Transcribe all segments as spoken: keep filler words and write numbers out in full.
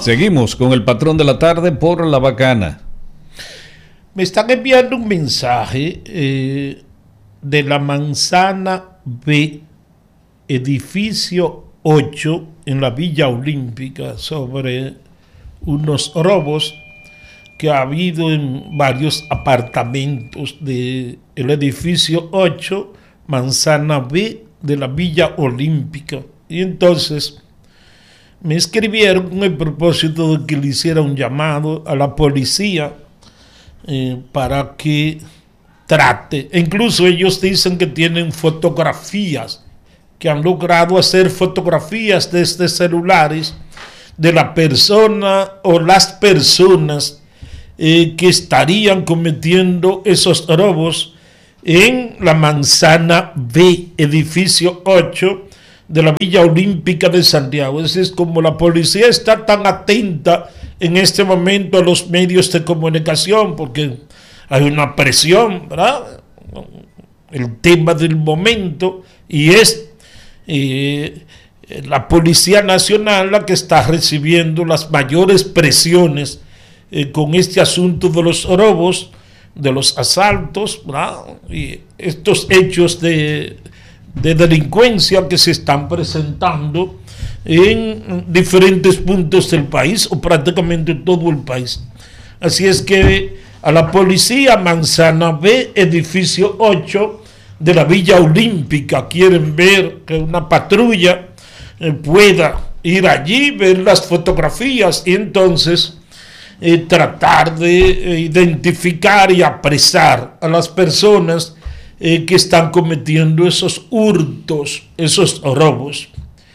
Seguimos con el patrón de la tarde por La Bacana. Me están enviando un mensaje eh, de la Manzana B, edificio ocho, en la Villa Olímpica, sobre unos robos que ha habido en varios apartamentos del edificio ocho, Manzana B, de la Villa Olímpica. Y entonces me escribieron con el propósito de que le hiciera un llamado a la policía eh, para que trate. E incluso ellos dicen que tienen fotografías, que han logrado hacer fotografías desde celulares de la persona o las personas eh, que estarían cometiendo esos robos en la Manzana B, edificio ocho, de la Villa Olímpica de Santiago. Es decir, como la policía está tan atenta en este momento a los medios de comunicación, porque hay una presión, ¿verdad? El tema del momento, y es eh, la Policía Nacional la que está recibiendo las mayores presiones eh, con este asunto de los robos, de los asaltos, ¿verdad? Y estos hechos de de delincuencia que se están presentando en diferentes puntos del país o prácticamente todo el país. Así es que a la policía, Manzana B, edificio ocho de la Villa Olímpica, quieren ver que una patrulla eh, pueda ir allí, ver las fotografías y entonces eh, tratar de eh, identificar y apresar a las personas Eh, que están cometiendo esos hurtos, esos robos.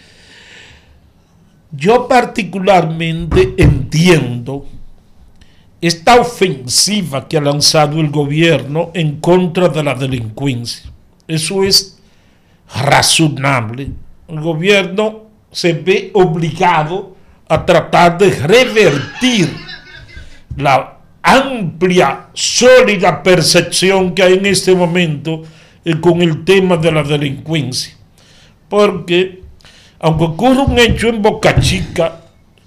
Yo particularmente entiendo esta ofensiva que ha lanzado el gobierno en contra de la delincuencia. Eso es razonable. El gobierno se ve obligado a tratar de revertir la amplia, sólida percepción que hay en este momento eh, con el tema de la delincuencia. Porque, aunque ocurra un hecho en Boca Chica,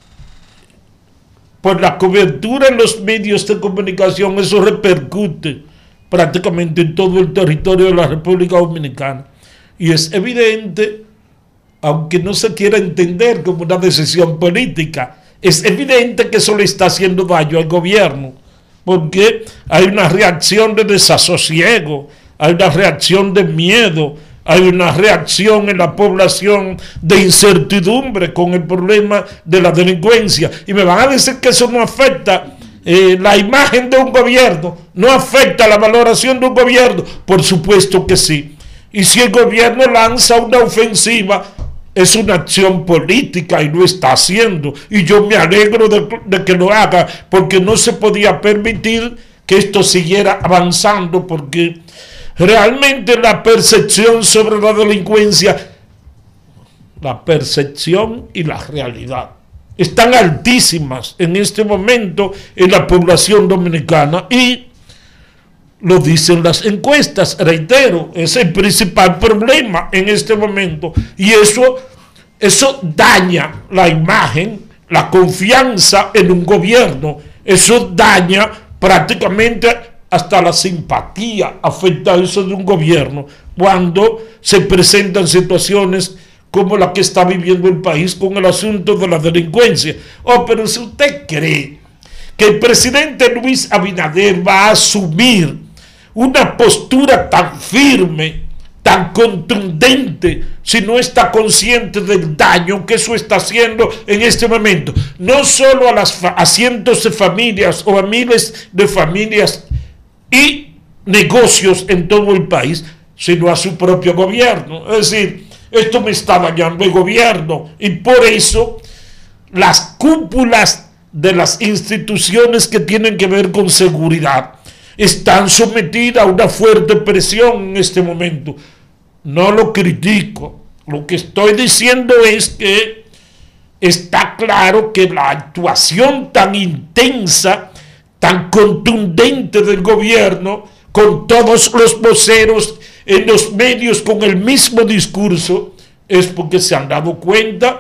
por la cobertura en los medios de comunicación, eso repercute prácticamente en todo el territorio de la República Dominicana. Y es evidente, aunque no se quiera entender como una decisión política, es evidente que eso le está haciendo daño al gobierno, porque hay una reacción de desasosiego, hay una reacción de miedo, hay una reacción en la población de incertidumbre con el problema de la delincuencia. Y me van a decir que eso no afecta eh, la imagen de un gobierno, no afecta la valoración de un gobierno. Por supuesto que sí. Y si el gobierno lanza una ofensiva, es una acción política y lo está haciendo, y yo me alegro de, de que lo haga, porque no se podía permitir que esto siguiera avanzando, porque realmente la percepción sobre la delincuencia, la percepción y la realidad están altísimas en este momento en la población dominicana, y lo dicen las encuestas, reitero, es el principal problema en este momento, y eso, eso daña la imagen, la confianza en un gobierno, eso daña prácticamente hasta la simpatía, afecta eso de un gobierno, cuando se presentan situaciones como la que está viviendo el país con el asunto de la delincuencia. Oh, pero si usted cree que el presidente Luis Abinader va a asumir una postura tan firme, tan contundente, si no está consciente del daño que eso está haciendo en este momento, no solo a, las, a cientos de familias o a miles de familias y negocios en todo el país, sino a su propio gobierno. Es decir, esto me está dañando el gobierno, y por eso las cúpulas de las instituciones que tienen que ver con seguridad están sometidas a una fuerte presión en este momento. No lo critico, lo que estoy diciendo es que está claro que la actuación tan intensa, tan contundente del gobierno, con todos los voceros en los medios con el mismo discurso, es porque se han dado cuenta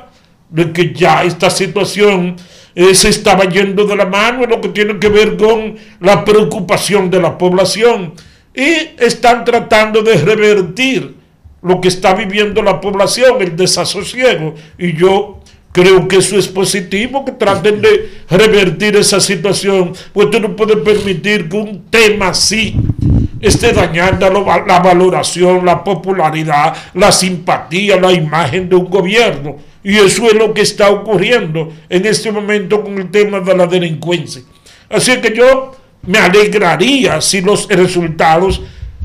de que ya esta situación eh, se estaba yendo de la mano en lo que tiene que ver con la preocupación de la población, y están tratando de revertir lo que está viviendo la población, el desasosiego, y yo creo que eso es positivo, que traten de revertir esa situación, pues tú no puedes permitir que un tema así esté dañando la valoración, la popularidad, la simpatía, la imagen de un gobierno, y eso es lo que está ocurriendo en este momento con el tema de la delincuencia. Así que yo me alegraría si los resultados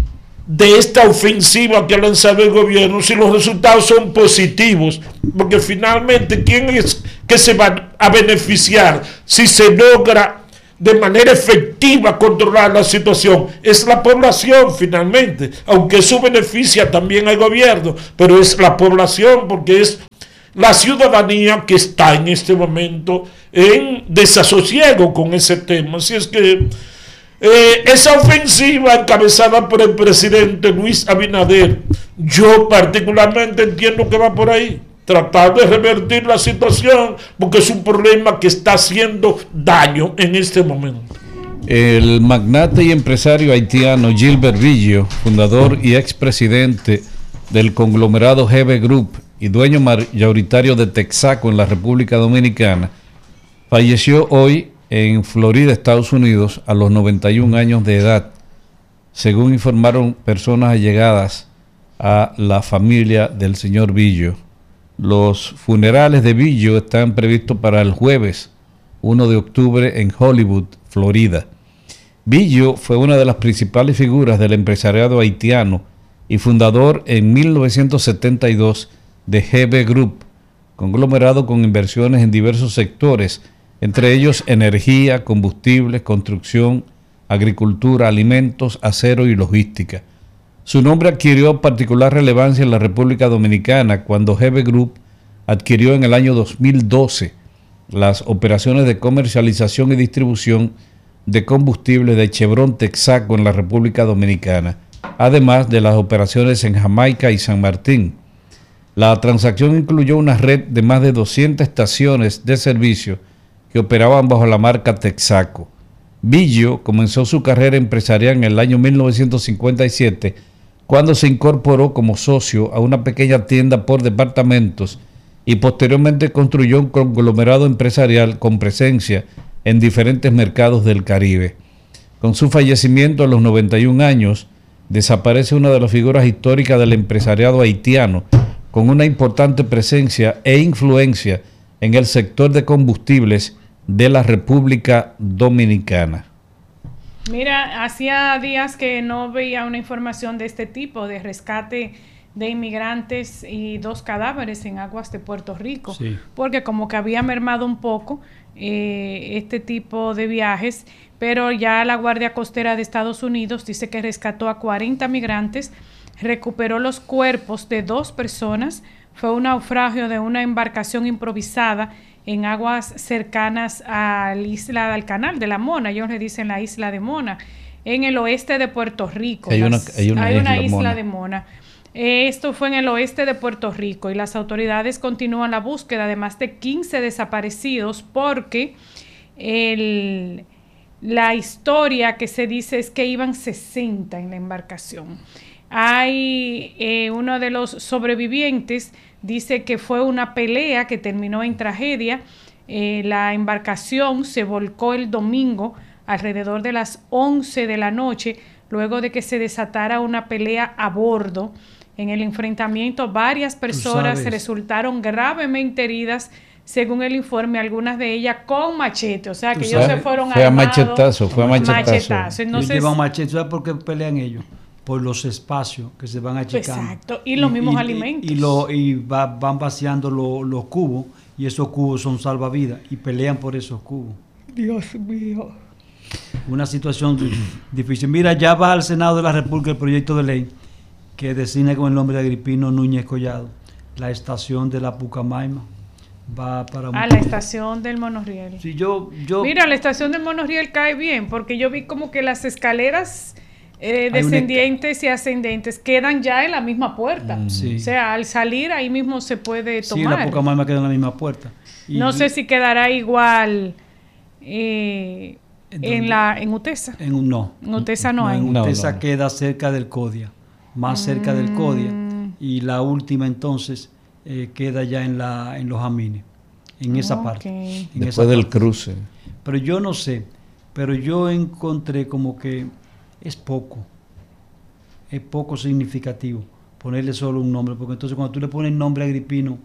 de esta ofensiva que ha lanzado el gobierno, si los resultados son positivos, porque finalmente, ¿quién es que se va a beneficiar si se logra de manera efectiva controlar la situación? Es la población finalmente, aunque eso beneficia también al gobierno, pero es la población, porque es la ciudadanía que está en este momento en desasosiego con ese tema. Así es que Eh, esa ofensiva encabezada por el presidente Luis Abinader, yo particularmente entiendo que va por ahí, tratar de revertir la situación, porque es un problema que está haciendo daño en este momento. El magnate y empresario haitiano Gilbert Billo, fundador y expresidente del conglomerado G B Group y dueño mayoritario de Texaco en la República Dominicana, falleció hoy en Florida, Estados Unidos, a los noventa y un años de edad, según informaron personas allegadas a la familia del señor Billo. Los funerales de Billo están previstos para el jueves primero de octubre en Hollywood, Florida. Billo fue una de las principales figuras del empresariado haitiano y fundador en mil novecientos setenta y dos de G B Group, conglomerado con inversiones en diversos sectores, entre ellos energía, combustibles, construcción, agricultura, alimentos, acero y logística. Su nombre adquirió particular relevancia en la República Dominicana cuando G B Group adquirió en el año dos mil doce las operaciones de comercialización y distribución de combustibles de Chevron Texaco en la República Dominicana, además de las operaciones en Jamaica y San Martín. La transacción incluyó una red de más de doscientas estaciones de servicio que operaban bajo la marca Texaco. Billo comenzó su carrera empresarial en el año mil novecientos cincuenta y siete, cuando se incorporó como socio a una pequeña tienda por departamentos y posteriormente construyó un conglomerado empresarial con presencia en diferentes mercados del Caribe. Con su fallecimiento a los noventa y un años, desaparece una de las figuras históricas del empresariado haitiano, con una importante presencia e influencia en el sector de combustibles de la República Dominicana. Mira, hacía días que no veía una información de este tipo, de rescate de inmigrantes y dos cadáveres en aguas de Puerto Rico, sí, porque como que había mermado un poco eh, este tipo de viajes, pero ya la Guardia Costera de Estados Unidos dice que rescató a cuarenta migrantes, recuperó los cuerpos de dos personas. Fue un naufragio de una embarcación improvisada en aguas cercanas a la isla del Canal de la Mona, ellos le dicen la isla de Mona, en el oeste de Puerto Rico. Hay una, Las, hay una, hay isla, una isla Mona. de Mona. Esto fue en el oeste de Puerto Rico y las autoridades continúan la búsqueda de más de quince desaparecidos porque el, la historia que se dice es que iban sesenta en la embarcación. Hay eh, uno de los sobrevivientes dice que fue una pelea que terminó en tragedia. Eh, la embarcación se volcó el domingo alrededor de las once de la noche, luego de que se desatara una pelea a bordo. En el enfrentamiento, varias personas resultaron gravemente heridas, según el informe, algunas de ellas con machete, o sea que ellos se fueron fue armados. A machetazo, fue a machetazo. machetazo. Entonces, ellos llevan machete, ¿sabes por qué pelean ellos? Por los espacios que se van achicando. Exacto, y los mismos y, alimentos. Y, y, lo, y va, van vaciando lo, los cubos, y esos cubos son salvavidas, y pelean por esos cubos. Dios mío. Una situación difícil. Mira, ya va al Senado de la República el proyecto de ley que designa con el nombre de Agripino Núñez Collado la estación de la Pucamaima. Va para a la estación del monorriel. Sí, yo, yo... Mira, la estación del monorriel cae bien, porque yo vi como que las escaleras eh, descendientes una... y ascendentes quedan ya en la misma puerta. Mm. Sí. O sea, al salir ahí mismo se puede tomar. Sí, la Pucamaima queda en la misma puerta. Y no sé si quedará igual eh, en la en Utesa. En, no. En Utesa no, no hay. En Utesa no, no. queda cerca del Codia, más mm. cerca del Codia. Y la última entonces eh, queda ya en, la, en los Jamines, en esa okay. parte. En Después esa del parte. cruce. Pero yo no sé, pero yo encontré como que es poco, es poco significativo ponerle solo un nombre, porque entonces cuando tú le pones nombre Agripino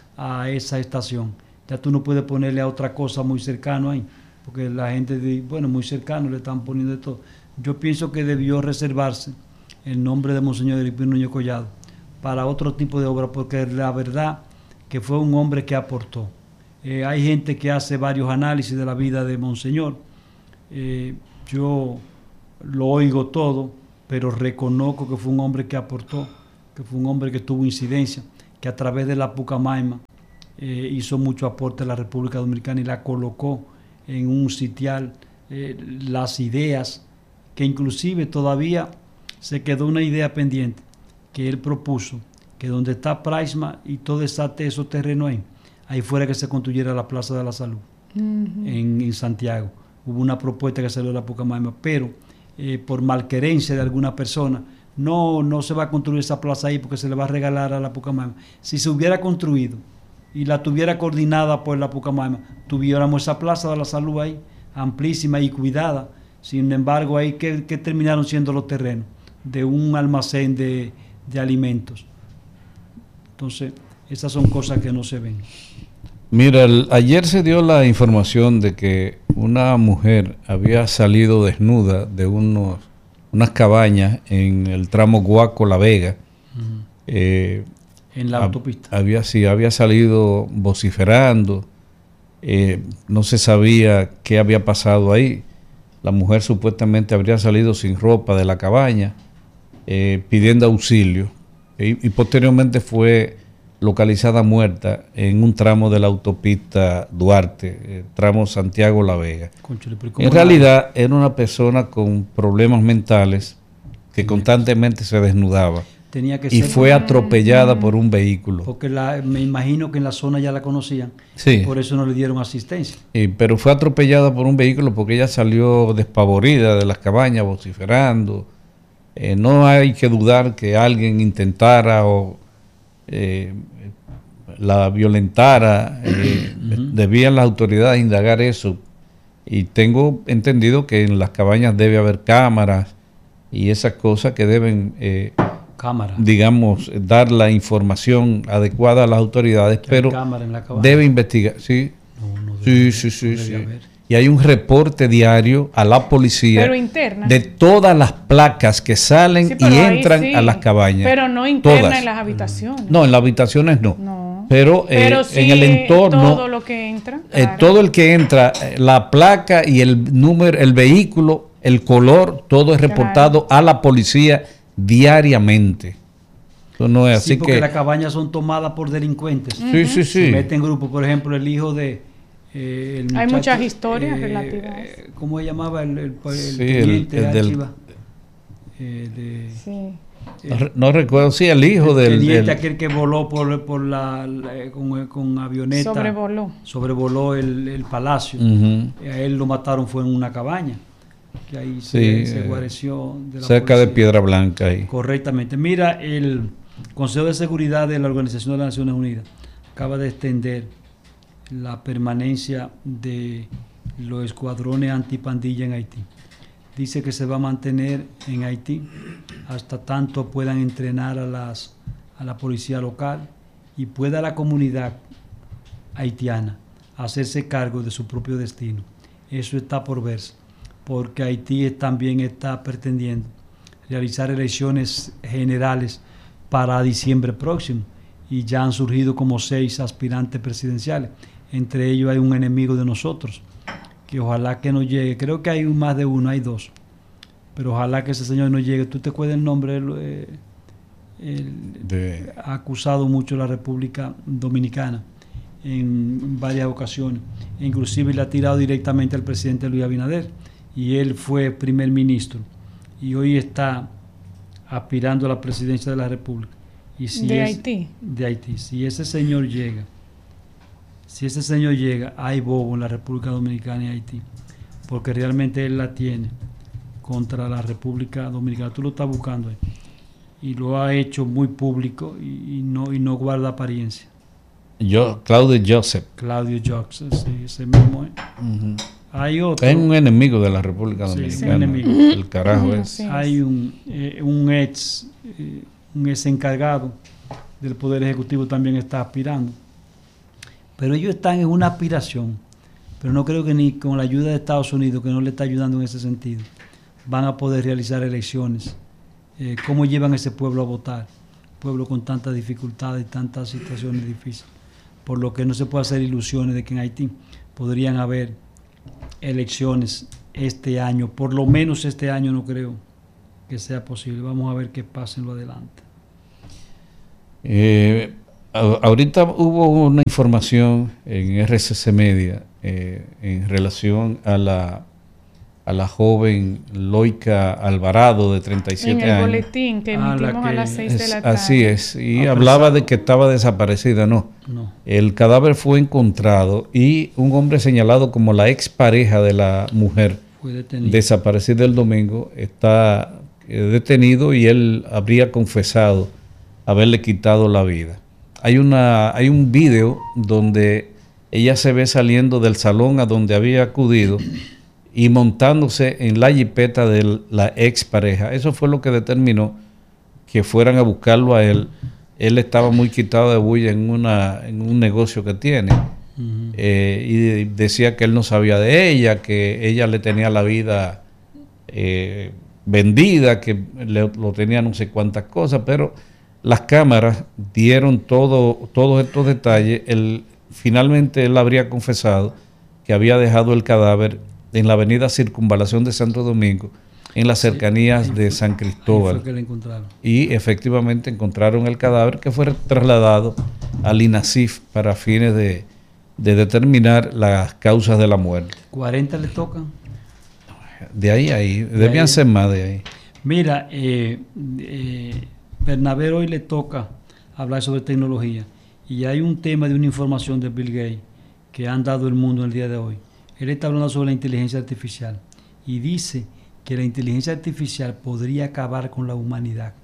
a esa estación, ya tú no puedes ponerle a otra cosa muy cercano ahí, porque la gente dice, bueno, muy cercano le están poniendo de todo. Yo pienso que debió reservarse el nombre de Monseñor Agripino Núñez Collado para otro tipo de obra, porque la verdad que fue un hombre que aportó. Eh, hay gente que hace varios análisis de la vida de Monseñor. Eh, yo lo oigo todo, pero reconozco que fue un hombre que aportó, que fue un hombre que tuvo incidencia, que a través de la Pucamaima eh, hizo mucho aporte a la República Dominicana y la colocó en un sitial, eh, las ideas, que inclusive todavía se quedó una idea pendiente, que él propuso, que donde está Praisma y todo esa, esos terrenos ahí, ahí fuera que se construyera la Plaza de la Salud, uh-huh. en, en Santiago. Hubo una propuesta que salió de la Pucamaima, pero eh, por malquerencia de alguna persona, no, no se va a construir esa plaza ahí porque se le va a regalar a la Pucamaima. Si se hubiera construido y la tuviera coordinada por la Pucamaima, tuviéramos esa Plaza de la Salud ahí, amplísima y cuidada. Sin embargo, ahí que, que terminaron siendo los terrenos de un almacén de, de alimentos. Entonces, esas son cosas que no se ven. Mira, el, ayer se dio la información de que una mujer había salido desnuda de unos, unas cabañas en el tramo Guaco-La Vega. Uh-huh. eh, en la hab, autopista. Había, sí, había salido vociferando. Eh, no se sabía qué había pasado ahí. La mujer supuestamente habría salido sin ropa de la cabaña, eh, pidiendo auxilio. Y, y posteriormente fue localizada muerta en un tramo de la autopista Duarte, eh, tramo Santiago-La Vega. Conchole, en realidad era? era una persona con problemas mentales que sí. constantemente se desnudaba. Tenía que y ser fue atropellada mm. por un vehículo. Porque la, me imagino que en la zona ya la conocían, sí. por eso no le dieron asistencia. Sí, pero fue atropellada por un vehículo porque ella salió despavorida de las cabañas, vociferando. Eh, no hay que dudar que alguien intentara o eh, la violentara. Eh, uh-huh. Debían las autoridades indagar eso. Y tengo entendido que en las cabañas debe haber cámaras y esas cosas que deben... Eh, Cámara. digamos, dar la información adecuada a las autoridades, pero debe investigar. Sí, no, no debe, sí, sí, no sí. sí. Y hay un reporte diario a la policía pero interna. de todas las placas que salen sí, y entran sí. a las cabañas. Pero no interna todas. En las habitaciones. No, en las habitaciones no. no. Pero, pero eh, sí en el entorno. Todo lo que entra. Eh, claro. Todo el que entra, la placa y el número, el vehículo, el color, todo es reportado claro. a la policía diariamente. Eso no es sí, así porque que las cabañas son tomadas por delincuentes. Uh-huh. Sí, sí, sí. Se meten en grupo, por ejemplo, el hijo de eh, el muchacho, hay muchas historias eh, relativas. ¿Cómo se llamaba el, el, el sí, teniente el, el de del, Archiva? Eh, de, sí. Eh, no, no recuerdo, sí, el hijo el del teniente del, aquel que voló por, por la, la con, con avioneta. Sobrevoló. Sobrevoló el, el palacio. Uh-huh. A él lo mataron fue en una cabaña. Que ahí sí, se, se guareció de la cerca policía. de Piedra Blanca ahí. Correctamente. Mira, el Consejo de Seguridad de la Organización de las Naciones Unidas acaba de extender la permanencia de los escuadrones antipandilla en Haití. Dice que se va a mantener en Haití hasta tanto puedan entrenar a las a la policía local y pueda la comunidad haitiana hacerse cargo de su propio destino. Eso está por verse, porque Haití también está pretendiendo realizar elecciones generales para diciembre próximo y ya han surgido como seis aspirantes presidenciales. Entre ellos hay un enemigo de nosotros, que ojalá que no llegue. Creo que hay más de uno, hay dos. Pero ojalá que ese señor no llegue. ¿Tú te acuerdas el nombre? Eh, el, de... Ha acusado mucho a la República Dominicana en varias ocasiones. E inclusive le ha tirado directamente al presidente Luis Abinader. Y él fue primer ministro. y hoy está aspirando a la presidencia de la República. Y si de es, Haití. De Haití. Si ese señor llega, si ese señor llega, hay bobo en la República Dominicana y Haití, porque realmente él la tiene contra la República Dominicana. Tú lo estás buscando ahí. Y lo ha hecho muy público y, y no y no guarda apariencia. Yo, Claudio Joseph. Claudio Joseph, sí, ese mismo. ¿eh? Uh-huh. Hay otro. Es un enemigo de la República Sí, Dominicana. un enemigo. El carajo Uh-huh, es. sí. Hay un, eh, un ex eh, un ex encargado del Poder Ejecutivo también está aspirando. Pero ellos están en una aspiración, pero no creo que ni con la ayuda de Estados Unidos, que no le está ayudando en ese sentido, van a poder realizar elecciones. Eh, ¿Cómo llevan a ese pueblo a votar? Pueblo con tantas dificultades y tantas situaciones difíciles. Por lo que no se puede hacer ilusiones de que en Haití podrían haber elecciones este año. Por lo menos este año no creo que sea posible. Vamos a ver qué pasa en lo adelante. Eh, a- ahorita hubo una información en R C C Media eh, en relación a la a la joven Loica Alvarado de treinta y En siete el años. boletín que Ah, la emitimos a que las seis de Es- la tarde. así es, y Ah, hablaba pensaba. de que estaba desaparecida, no. No. El cadáver fue encontrado y un hombre señalado como la expareja de la mujer Fue detenido. desaparecida el domingo está eh, detenido y él habría confesado haberle quitado la vida. Hay una hay un video donde ella se ve saliendo del salón a donde había acudido y montándose en la jipeta de la expareja. Eso fue lo que determinó que fueran a buscarlo a él. Él estaba muy quitado de bulla en una en un negocio que tiene. Ujú. Eh, y decía que él no sabía de ella, que ella le tenía la vida eh, vendida, que le, lo tenía no sé cuántas cosas, pero las cámaras dieron todo, todos estos detalles. Él, finalmente él habría confesado que había dejado el cadáver en la avenida Circunvalación de Santo Domingo, en las cercanías ahí de fue- San Ahí Cristóbal. fue que la encontraron. Y efectivamente encontraron el cadáver que fue trasladado al INASIF para fines de, de determinar las causas de la muerte. cuarenta le tocan. De ahí a ahí, De debían ahí. ser más de ahí. Mira, eh, eh, Bernabé hoy le toca hablar sobre tecnología y hay un tema de una información de Bill Gates que han dado el mundo el día de hoy. Él está hablando sobre la inteligencia artificial y dice que la inteligencia artificial podría acabar con la humanidad.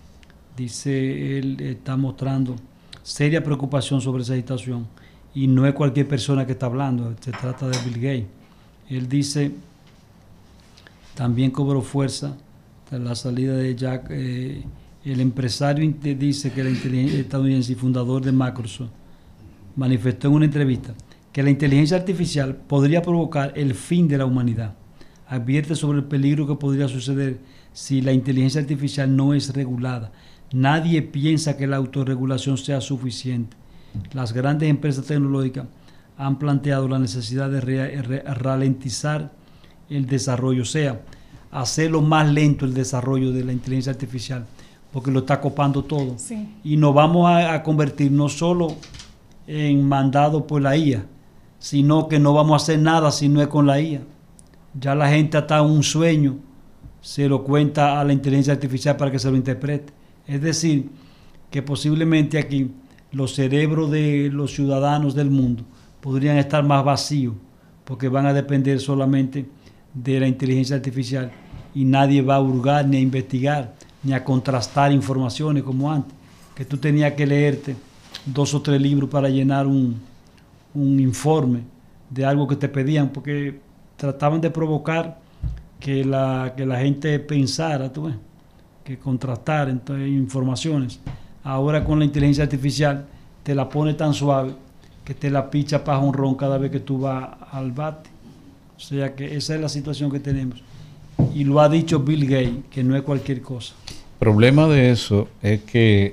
Dice, él está mostrando seria preocupación sobre esa situación y no es cualquier persona que está hablando, se trata de Bill Gates. Él dice, también cobró fuerza tras la salida de Jack. Eh, el empresario inte- dice que la inteligencia estadounidense y fundador de Microsoft manifestó en una entrevista que la inteligencia artificial podría provocar el fin de la humanidad. Advierte sobre el peligro que podría suceder si la inteligencia artificial no es regulada. Nadie piensa que la autorregulación sea suficiente. Las grandes empresas tecnológicas han planteado la necesidad de re- re- ralentizar el desarrollo, o sea, hacerlo más lento el desarrollo de la inteligencia artificial, porque lo está copando todo. Sí. Y nos vamos a, a convertir no solo en mandado por la I A, sino que no vamos a hacer nada si no es con la I A. Ya la gente hasta un sueño se lo cuenta a la inteligencia artificial para que se lo interprete. Es decir, que posiblemente aquí los cerebros de los ciudadanos del mundo podrían estar más vacíos porque van a depender solamente de la inteligencia artificial y nadie va a hurgar ni a investigar ni a contrastar informaciones como antes, que tú tenías que leerte dos o tres libros para llenar un, un informe de algo que te pedían, porque trataban de provocar que la, que la gente pensara, tú ves, que contrastara entonces, informaciones. Ahora con la inteligencia artificial te la pone tan suave que te la picha para jonrón cada vez que tú vas al bate. O sea que esa es la situación que tenemos. Y lo ha dicho Bill Gates, que no es cualquier cosa. El problema de eso es que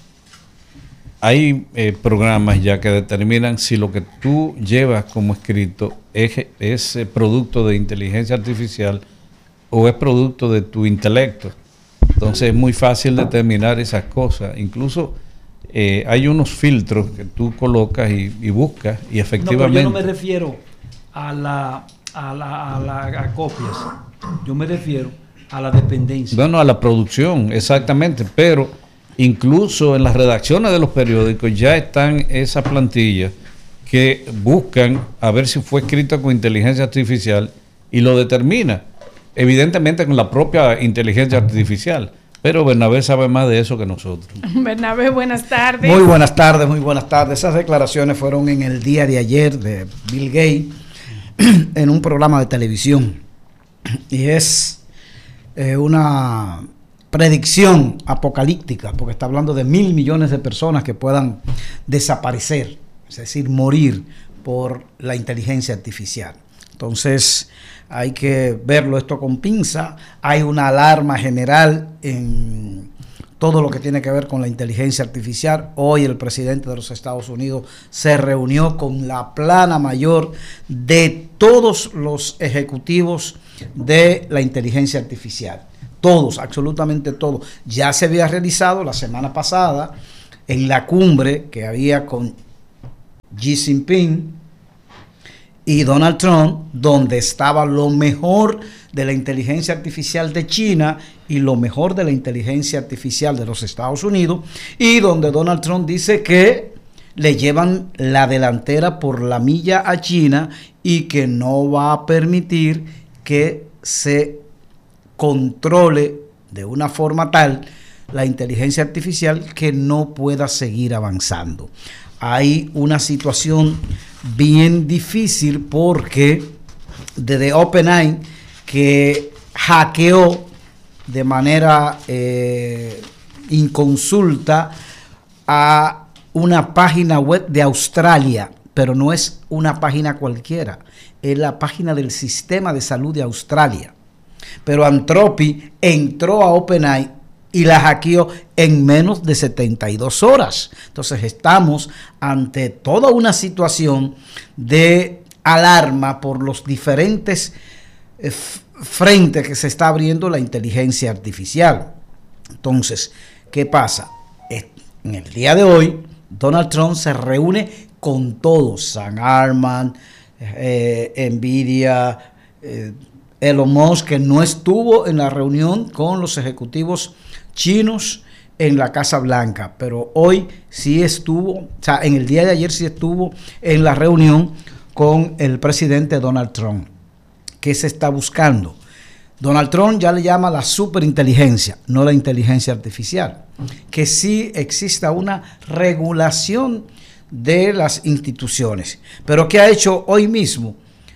hay eh, programas ya que determinan si lo que tú llevas como escrito es, es eh, producto de inteligencia artificial o es producto de tu intelecto. Entonces es muy fácil determinar esas cosas. Incluso eh, hay unos filtros que tú colocas y, y buscas y efectivamente... No, pero yo no me refiero a la a, la, a, la, a copias. Yo me refiero a la dependencia. Bueno, a la producción, exactamente, pero incluso en las redacciones de los periódicos ya están esas plantillas que buscan a ver si fue escrito con inteligencia artificial y lo determina, evidentemente con la propia inteligencia artificial. Pero Bernabé sabe más de eso que nosotros. Bernabé, buenas tardes. Muy buenas tardes, muy buenas tardes. Esas declaraciones fueron en el día de ayer de Bill Gates en un programa de televisión. Y es eh, una predicción apocalíptica, porque está hablando de mil millones de personas que puedan desaparecer, es decir, morir por la inteligencia artificial. Entonces, hay que verlo esto con pinza. Hay una alarma general en todo lo que tiene que ver con la inteligencia artificial. Hoy el presidente de los Estados Unidos se reunió con la plana mayor de todos los ejecutivos de la inteligencia artificial. Todos, absolutamente todos. Ya se había realizado la semana pasada en la cumbre que había con Xi Jinping y Donald Trump, donde estaba lo mejor de la inteligencia artificial de China y lo mejor de la inteligencia artificial de los Estados Unidos, y donde Donald Trump dice que le llevan la delantera por la milla a China y que no va a permitir que se controle de una forma tal la inteligencia artificial que no pueda seguir avanzando. Hay una situación bien difícil porque desde OpenAI, que hackeó de manera eh, inconsulta a una página web de Australia, pero no es una página cualquiera, es la página del sistema de salud de Australia. Pero Anthropic entró a OpenAI y la hackeó en menos de setenta y dos horas. Entonces estamos ante toda una situación de alarma por los diferentes eh, frentes que se está abriendo la inteligencia artificial. Entonces, ¿qué pasa? En el día de hoy, Donald Trump se reúne con todos, Sam Altman, eh, Nvidia, eh, Elon Musk, que no estuvo en la reunión con los ejecutivos chinos en la Casa Blanca, pero hoy sí estuvo, o sea, en el día de ayer sí estuvo en la reunión con el presidente Donald Trump. ¿Qué se está buscando? Donald Trump ya le llama la superinteligencia, no la inteligencia artificial, que sí exista una regulación de las instituciones. Pero ¿qué ha hecho hoy mismo?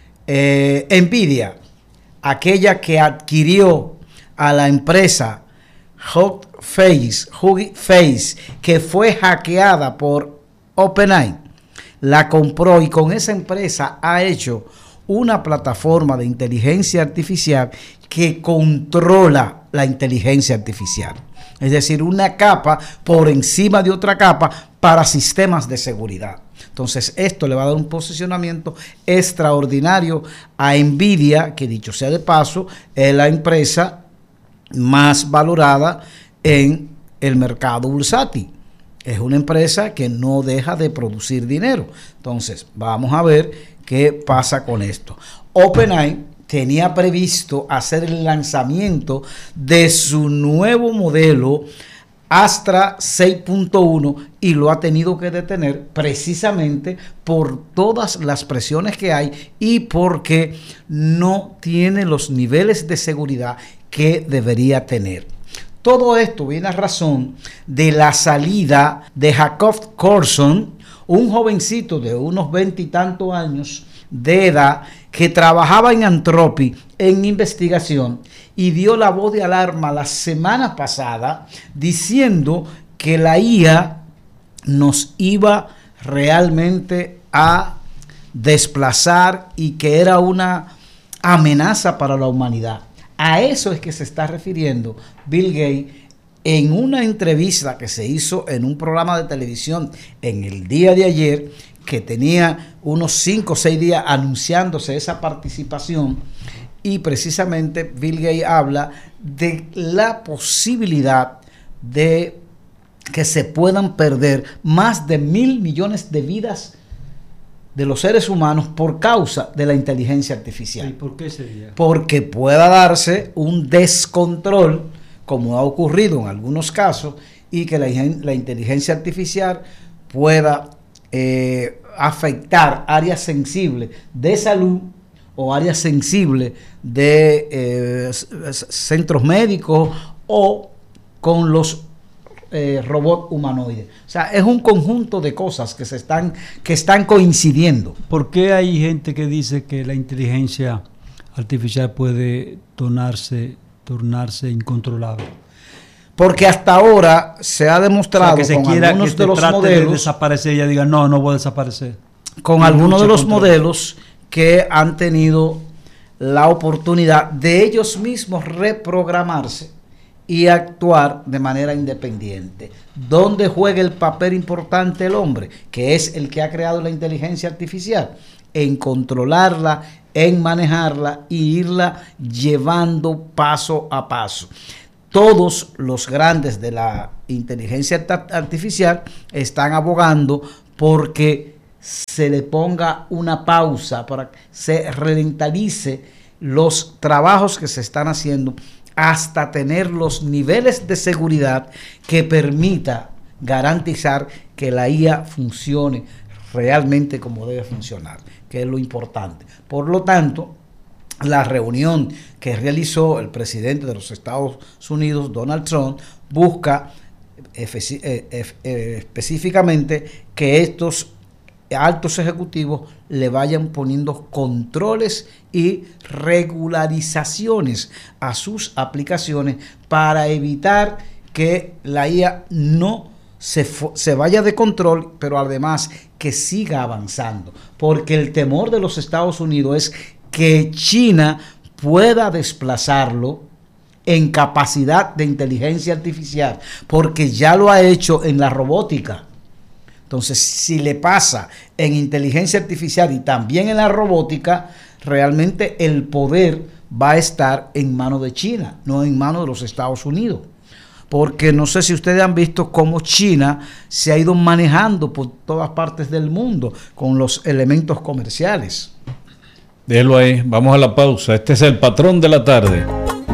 Eh, Nvidia, aquella que adquirió a la empresa Hugging Face, Hugging Face, que fue hackeada por OpenAI, la compró y con esa empresa ha hecho una plataforma de inteligencia artificial que controla la inteligencia artificial. Es decir, una capa por encima de otra capa para sistemas de seguridad. Entonces, esto le va a dar un posicionamiento extraordinario a Nvidia, que dicho sea de paso, es la empresa más valorada en el mercado bursátil. Es una empresa que no deja de producir dinero. Entonces, vamos a ver qué pasa con esto. OpenAI tenía previsto hacer el lanzamiento de su nuevo modelo Astra seis punto uno y lo ha tenido que detener precisamente por todas las presiones que hay y porque no tiene los niveles de seguridad que debería tener. Todo esto viene a razón de la salida de Jacob Corson, un jovencito de unos veintitantos años de edad que trabajaba en Anthropic en investigación y dio la voz de alarma la semana pasada diciendo que la I A nos iba realmente a desplazar y que era una amenaza para la humanidad. A eso es que se está refiriendo Bill Gates en una entrevista que se hizo en un programa de televisión en el día de ayer, que tenía unos cinco o seis días anunciándose esa participación, y precisamente Bill Gates habla de la posibilidad de que se puedan perder más de mil millones de vidas de los seres humanos por causa de la inteligencia artificial. ¿Y por qué sería? Porque pueda darse un descontrol, como ha ocurrido en algunos casos, y que la, la inteligencia artificial pueda eh, afectar áreas sensibles de salud o áreas sensibles de eh, centros médicos o con los eh, robots humanoides. O sea, es un conjunto de cosas que se están que están coincidiendo. ¿Por qué hay gente que dice que la inteligencia artificial puede tornarse, tornarse incontrolable? Porque hasta ahora se ha demostrado, o sea, que se con quiera algunos que de los modelos de desaparecer, ella diga no, no voy a desaparecer. Con algunos de los control. modelos que han tenido la oportunidad de ellos mismos reprogramarse y actuar de manera independiente. ¿Dónde juega el papel importante el hombre? Que es el que ha creado la inteligencia artificial, en controlarla, en manejarla y irla llevando paso a paso. Todos los grandes de la inteligencia artificial están abogando porque se le ponga una pausa, para que se ralentice los trabajos que se están haciendo hasta tener los niveles de seguridad que permita garantizar que la I A funcione realmente como debe funcionar, que es lo importante. Por lo tanto, la reunión que realizó el presidente de los Estados Unidos, Donald Trump, busca específicamente que estos altos ejecutivos le vayan poniendo controles y regularizaciones a sus aplicaciones para evitar que la I A no se, se vaya de control, pero además que siga avanzando, porque el temor de los Estados Unidos es que China pueda desplazarlo en capacidad de inteligencia artificial, porque ya lo ha hecho en la robótica. Entonces, si le pasa en inteligencia artificial y también en la robótica, realmente el poder va a estar en manos de China, no en manos de los Estados Unidos. Porque no sé si ustedes han visto cómo China se ha ido manejando por todas partes del mundo con los elementos comerciales. Déjelo ahí, vamos a la pausa. Este es el patrón de la tarde.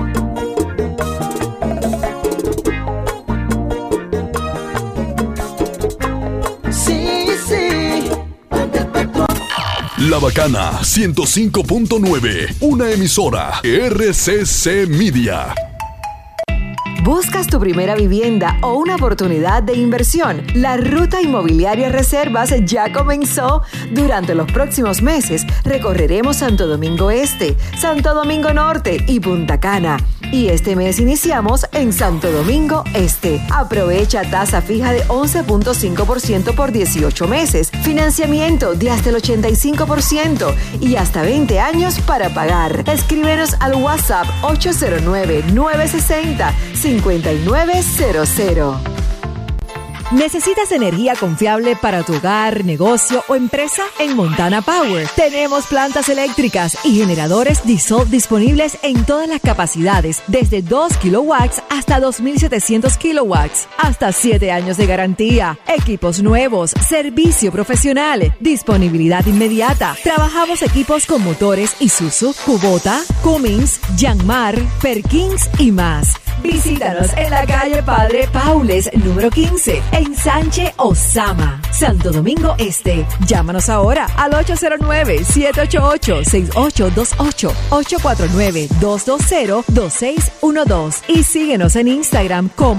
Sí, sí. La Bacana ciento cinco punto nueve, una emisora R C C Media. ¿Buscas tu primera vivienda o una oportunidad de inversión? La Ruta Inmobiliaria Reservas ya comenzó. Durante los próximos meses recorreremos Santo Domingo Este, Santo Domingo Norte y Punta Cana. Y este mes iniciamos en Santo Domingo Este. Aprovecha tasa fija de once punto cinco por ciento por dieciocho meses, financiamiento de hasta el ochenta y cinco por ciento y hasta veinte años para pagar. Escríbenos al WhatsApp ocho cero nueve, nueve seis cero, cinco nueve cero cero. ¿Necesitas energía confiable para tu hogar, negocio o empresa? En Montana Power tenemos plantas eléctricas y generadores diesel disponibles en todas las capacidades, desde dos kilowatts hasta dos mil setecientos kilowatts, hasta siete años de garantía, equipos nuevos, servicio profesional, disponibilidad inmediata. Trabajamos equipos con motores Isuzu, Kubota, Cummins, Yanmar, Perkins y más. Visítanos en la calle Padre Paules, número quince, en Sánchez Osama, Santo Domingo Este. Llámanos ahora al ocho cero nueve, siete ocho ocho, seis ocho dos ocho, ocho cuatro nueve, dos dos cero, dos seis uno dos y síguenos en Instagram como